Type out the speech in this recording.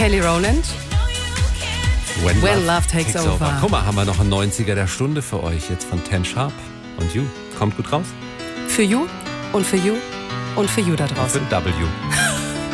Kelly Rowland. When Love Takes Over. Guck mal, haben wir noch einen 90er der Stunde für euch jetzt von Ten Sharp und You. Kommt gut raus. Für You und für You und für You da draußen. Und für W.